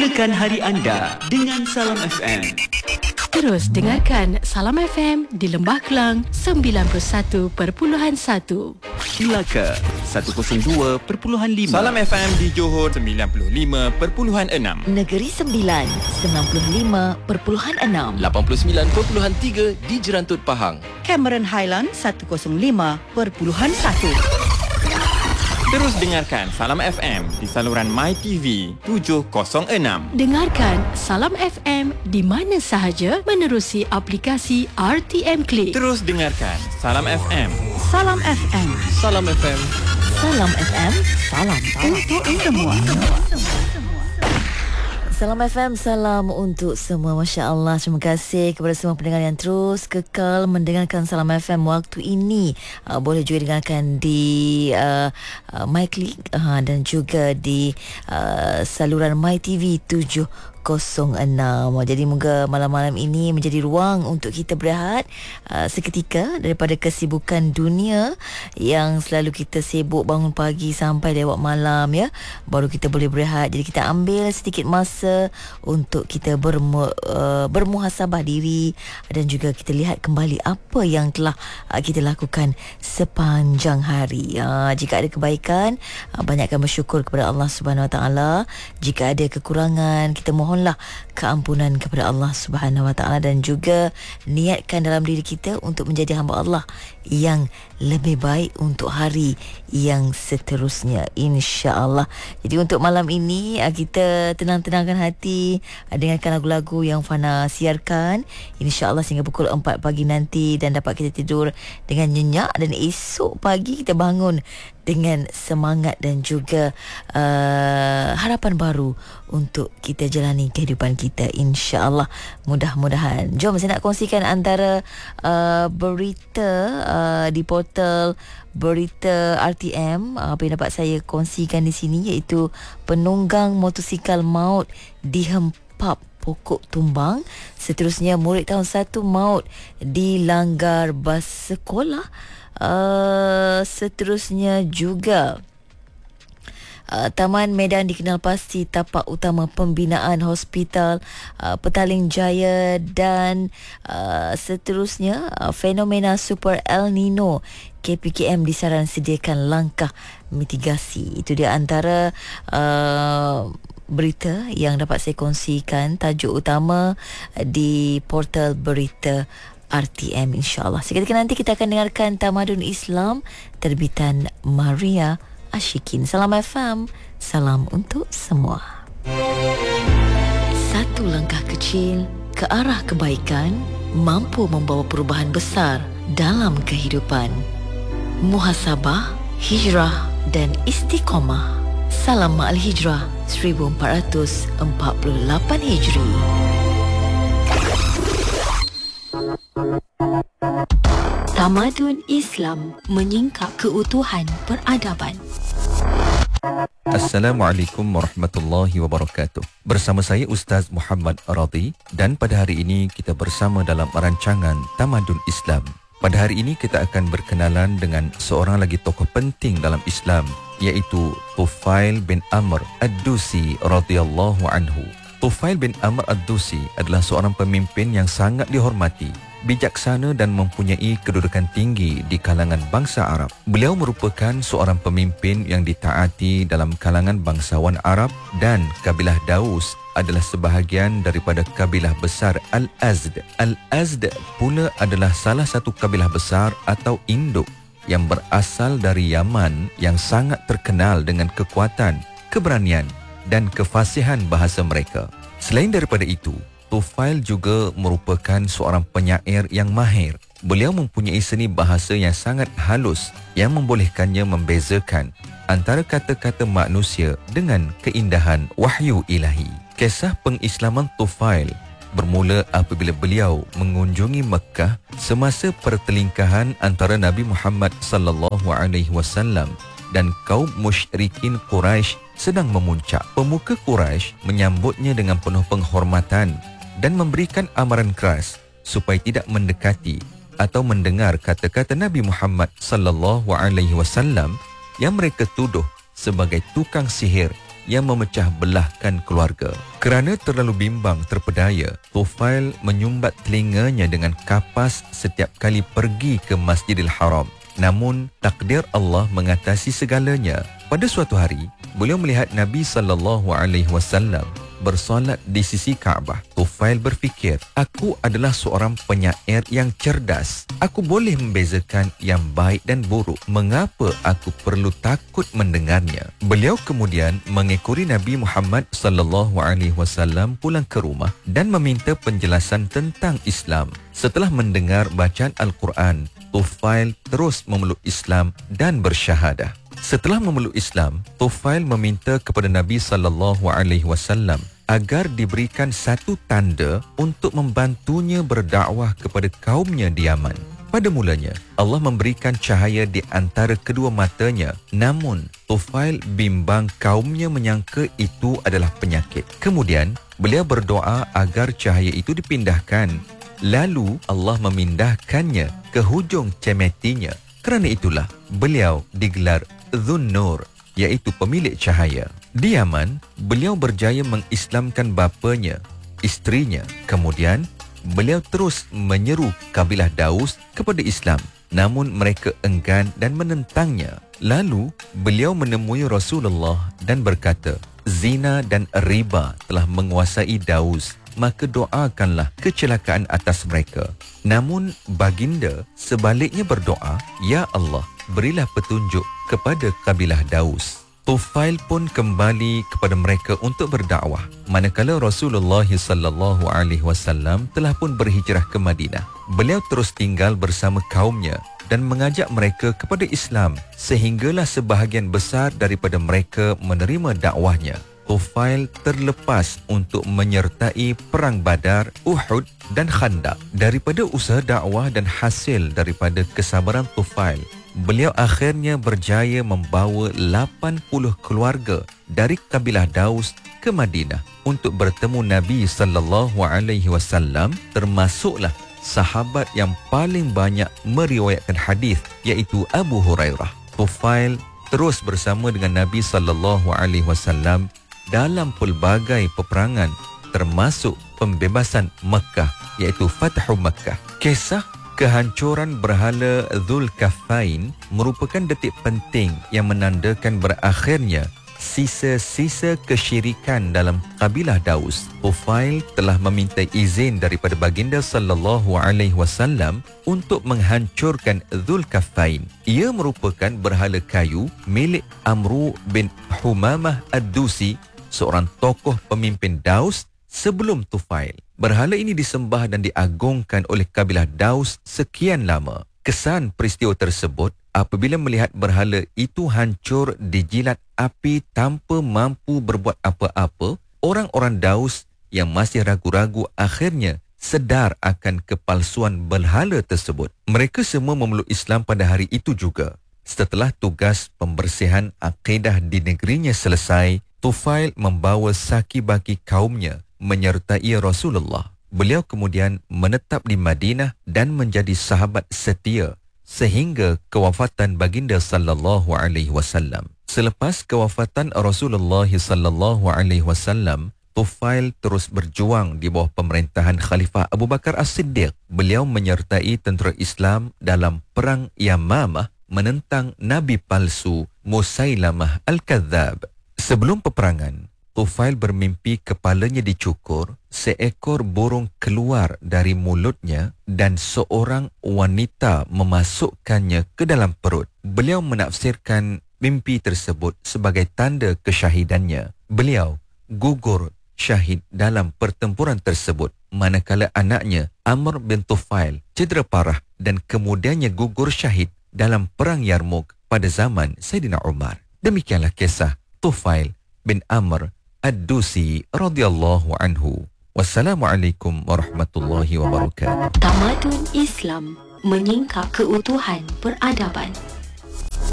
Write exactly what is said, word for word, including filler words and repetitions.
Mulakan hari anda dengan Salam F M. Terus dengarkan Salam F M di Lembah Kelang sembilan puluh satu perpuluhan satu. Melaka seratus dua perpuluhan lima. Salam F M di Johor sembilan puluh lima perpuluhan enam. Negeri Sembilan sembilan puluh lima perpuluhan enam. lapan puluh sembilan perpuluhan tiga di Jerantut Pahang. Cameron Highland seratus lima perpuluhan satu. Terus dengarkan Salam F M di saluran MyTV tujuh kosong enam. Dengarkan Salam F M di mana sahaja menerusi aplikasi R T M Click. Terus dengarkan Salam F M. Salam F M. Salam F M. Salam F M. Salam untuk semua. Salam F M, salam untuk semua. Masya Allah, terima kasih kepada semua pendengar yang terus kekal mendengarkan Salam F M waktu ini. Uh, boleh juga dengarkan di uh, uh, MyClick uh, dan juga di uh, saluran MyTV tujuh kosong enam. Jadi moga malam-malam ini menjadi ruang untuk kita berehat uh, seketika daripada kesibukan dunia yang selalu kita sibuk bangun pagi sampai lewat malam, ya. Baru kita boleh berehat. Jadi kita ambil sedikit masa untuk kita bermu, uh, bermuhasabah diri dan juga kita lihat kembali apa yang telah uh, kita lakukan sepanjang hari. Uh, jika ada kebaikan, uh, banyakkan bersyukur kepada Allah Subhanahu Wa Taala. Jika ada kekurangan, kita mohon mohonlah keampunan kepada Allah Subhanahu Wa Taala dan juga niatkan dalam diri kita untuk menjadi hamba Allah yang lebih baik untuk hari yang seterusnya, insya-Allah. Jadi untuk malam ini kita tenang-tenangkan hati, dengarkan lagu-lagu yang Fana siarkan, insya-Allah sehingga pukul empat pagi nanti, dan dapat kita tidur dengan nyenyak dan esok pagi kita bangun dengan semangat dan juga uh, harapan baru untuk kita jalani kehidupan kita, insya-Allah. Mudah-mudahan. Jom saya nak kongsikan antara uh, berita uh, di portal berita R T M uh, apa yang dapat saya kongsikan di sini, iaitu penunggang motosikal maut dihempap pokok tumbang. Seterusnya, murid tahun satu maut dilanggar bas sekolah. Uh, seterusnya juga Uh, Taman Medan dikenal pasti tapak utama pembinaan hospital uh, Petaling Jaya. Dan uh, seterusnya, uh, fenomena Super El Nino, K P K M disaran sediakan langkah mitigasi. Itu dia antara uh, berita yang dapat saya kongsikan, tajuk utama di portal berita R T M, insyaAllah. Seketika nanti kita akan dengarkan Tamadun Islam terbitan Maria Ashikin. Salam F M, salam untuk semua. Satu langkah kecil ke arah kebaikan mampu membawa perubahan besar dalam kehidupan. Muhasabah, hijrah dan istiqomah. Salam Ma'al Hijrah seribu empat ratus empat puluh lapan Hijri. Tamadun Islam menyingkap keutuhan peradaban. Assalamualaikum warahmatullahi wabarakatuh. Bersama saya Ustaz Muhammad Radhi, dan pada hari ini kita bersama dalam rancangan Tamadun Islam. Pada hari ini kita akan berkenalan dengan seorang lagi tokoh penting dalam Islam, iaitu Tufail bin Amr Ad-Dusi radhiyallahu anhu. Tufail bin Amr Ad-Dusi adalah seorang pemimpin yang sangat dihormati, bijaksana dan mempunyai kedudukan tinggi di kalangan bangsa Arab. Beliau merupakan seorang pemimpin yang ditaati dalam kalangan bangsawan Arab, dan kabilah Daus adalah sebahagian daripada kabilah besar Al-Azd. Al-Azd pula adalah salah satu kabilah besar atau induk yang berasal dari Yaman yang sangat terkenal dengan kekuatan, keberanian dan kefasihan bahasa mereka. Selain daripada itu, Tufail juga merupakan seorang penyair yang mahir. Beliau mempunyai seni bahasa yang sangat halus yang membolehkannya membezakan antara kata-kata manusia dengan keindahan wahyu ilahi. Kisah pengislaman Tufail bermula apabila beliau mengunjungi Mekah semasa pertelingkahan antara Nabi Muhammad sallallahu alaihi wasallam dan kaum musyrikin Quraisy sedang memuncak. Pemuka Quraisy menyambutnya dengan penuh penghormatan dan memberikan amaran keras supaya tidak mendekati atau mendengar kata-kata Nabi Muhammad sallallahu alaihi wasallam yang mereka tuduh sebagai tukang sihir yang memecah belahkan keluarga. Kerana terlalu bimbang terpedaya, Tufail menyumbat telinganya dengan kapas setiap kali pergi ke Masjidil Haram. Namun, takdir Allah mengatasi segalanya. Pada suatu hari, beliau melihat Nabi sallallahu alaihi wasallam bersolat di sisi Kaabah. Tufail berfikir, aku adalah seorang penyair yang cerdas. Aku boleh membezakan yang baik dan buruk. Mengapa aku perlu takut mendengarnya? Beliau kemudian mengekori Nabi Muhammad sallallahu alaihi wasallam pulang ke rumah dan meminta penjelasan tentang Islam. Setelah mendengar bacaan Al-Quran, Tufail terus memeluk Islam dan bersyahadah. Setelah memeluk Islam, Tufail meminta kepada Nabi sallallahu alaihi wasallam agar diberikan satu tanda untuk membantunya berdakwah kepada kaumnya di Yaman. Pada mulanya, Allah memberikan cahaya di antara kedua matanya. Namun, Tufail bimbang kaumnya menyangka itu adalah penyakit. Kemudian, beliau berdoa agar cahaya itu dipindahkan. Lalu, Allah memindahkannya ke hujung cemetinya. Kerana itulah, beliau digelar Dhun Nur, iaitu pemilik cahaya. Di Yaman, beliau berjaya mengislamkan bapanya, isterinya. Kemudian, beliau terus menyeru kabilah Daus kepada Islam. Namun mereka enggan dan menentangnya. Lalu, beliau menemui Rasulullah dan berkata, zina dan riba telah menguasai Daus, maka doakanlah kecelakaan atas mereka. Namun baginda sebaliknya berdoa, ya Allah, berilah petunjuk kepada kabilah Daus. Tufail pun kembali kepada mereka untuk berdakwah. Manakala Rasulullah sallallahu alaihi wasallam telah pun berhijrah ke Madinah, beliau terus tinggal bersama kaumnya dan mengajak mereka kepada Islam, sehinggalah sebahagian besar daripada mereka menerima dakwahnya. Tufail terlepas untuk menyertai perang Badar, Uhud dan Khandaq. Daripada usaha dakwah dan hasil daripada kesabaran Tufail, beliau akhirnya berjaya membawa lapan puluh keluarga dari kabilah Daus ke Madinah untuk bertemu Nabi sallallahu alaihi wasallam, termasuklah sahabat yang paling banyak meriwayatkan hadis, iaitu Abu Hurairah. Tufail terus bersama dengan Nabi sallallahu alaihi wasallam dalam pelbagai peperangan, termasuk pembebasan Mekah, iaitu Fathu Mekah. Kisah kehancuran berhala Dzulkarnain merupakan detik penting yang menandakan berakhirnya sisa-sisa kesyirikan dalam kabilah Daus. Tufail telah meminta izin daripada baginda sallallahu alaihi wasallam untuk menghancurkan Dzulkarnain. Ia merupakan berhala kayu milik Amru bin Humamah Ad-Dusi, seorang tokoh pemimpin Daus sebelum Tufail. Berhala ini disembah dan diagungkan oleh kabilah Daus sekian lama. Kesan peristiwa tersebut apabila melihat berhala itu hancur dijilat api tanpa mampu berbuat apa-apa, orang-orang Daus yang masih ragu-ragu akhirnya sedar akan kepalsuan berhala tersebut. Mereka semua memeluk Islam pada hari itu juga. Setelah tugas pembersihan akidah di negerinya selesai, Tufail membawa saki bagi kaumnya menyertai Rasulullah. Beliau kemudian menetap di Madinah dan menjadi sahabat setia sehingga kewafatan baginda sallallahu alaihi wasallam. Selepas kewafatan Rasulullah sallallahu alaihi wasallam, Tufail terus berjuang di bawah pemerintahan Khalifah Abu Bakar As-Siddiq. Beliau menyertai tentera Islam dalam perang Yamamah menentang Nabi palsu Musailamah Al-Kadzab. Sebelum peperangan, Tufail bermimpi kepalanya dicukur, seekor burung keluar dari mulutnya dan seorang wanita memasukkannya ke dalam perut. Beliau menafsirkan mimpi tersebut sebagai tanda kesyahidannya. Beliau gugur syahid dalam pertempuran tersebut, manakala anaknya Amr bin Tufail cedera parah dan kemudiannya gugur syahid dalam perang Yarmuk pada zaman Sayyidina Umar. Demikianlah kisah Tufail bin Amr Ad-Dusi radhiyallahu anhu. Wassalamualaikum warahmatullahi wabarakatuh. Tamadun Islam menyingkap keutuhan peradaban.